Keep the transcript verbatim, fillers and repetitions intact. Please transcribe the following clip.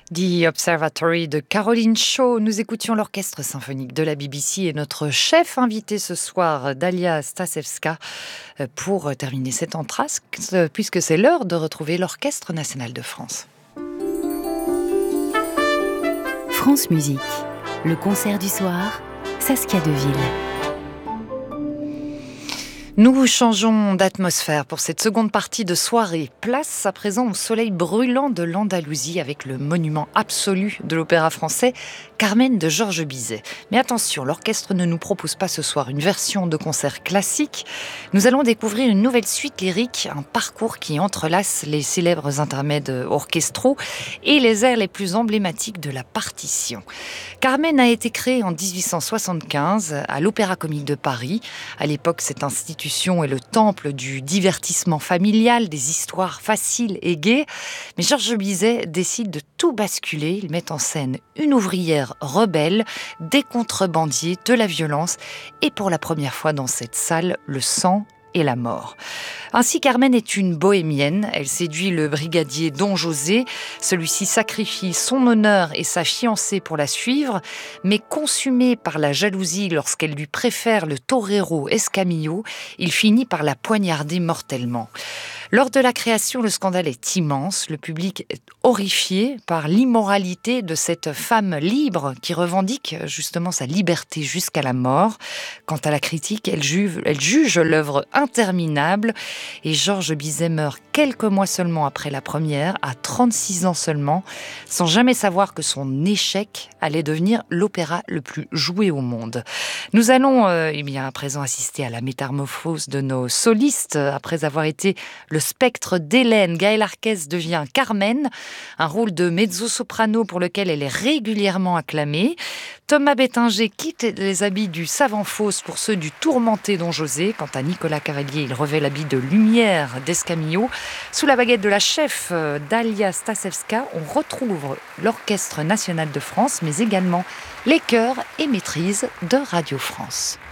The Observatory de Caroline Shaw. Nous écoutions l'orchestre symphonique de la B B C et notre chef invité ce soir, Dalia Stasevska, pour terminer cet entracte, puisque c'est l'heure de retrouver l'Orchestre national de France. France Musique, le concert du soir, Saskia Deville. Nous changeons d'atmosphère pour cette seconde partie de soirée. Place à présent au soleil brûlant de l'Andalousie avec le monument absolu de l'opéra français, Carmen de Georges Bizet. Mais attention, l'orchestre ne nous propose pas ce soir une version de concert classique. Nous allons découvrir une nouvelle suite lyrique, un parcours qui entrelace les célèbres intermèdes orchestraux et les airs les plus emblématiques de la partition. Carmen a été créé en dix-huit cent soixante-quinze à l'Opéra Comique de Paris. À l'époque, cette institution est le temple du divertissement familial, des histoires faciles et gaies. Mais Georges Bizet décide de tout basculer. Il met en scène une ouvrière rebelle, des contrebandiers, de la violence et pour la première fois dans cette salle, le sang et la mort. Ainsi, Carmen est une bohémienne. Elle séduit le brigadier Don José. Celui-ci sacrifie son honneur et sa fiancée pour la suivre, mais consumé par la jalousie lorsqu'elle lui préfère le torero Escamillo, il finit par la poignarder mortellement. Lors de la création, le scandale est immense. Le public est horrifié par l'immoralité de cette femme libre qui revendique justement sa liberté jusqu'à la mort. Quant à la critique, elle juge, elle juge l'œuvre interminable et Georges Bizet meurt quelques mois seulement après la première, à trente-six ans seulement, sans jamais savoir que son échec allait devenir l'opéra le plus joué au monde. Nous allons euh, eh bien, à présent assister à la métamorphose de nos solistes après avoir été le spectre d'Hélène. Gaëlle Arquez devient Carmen, un rôle de mezzo-soprano pour lequel elle est régulièrement acclamée. Thomas Bettinger quitte les habits du savant Faust pour ceux du tourmenté Don José. Quant à Nicolas Cavalier, il revêt l'habit de lumière d'Escamillo. Sous la baguette de la chef Dalia Stasevska, on retrouve l'Orchestre national de France, mais également les chœurs et maîtrises de Radio France.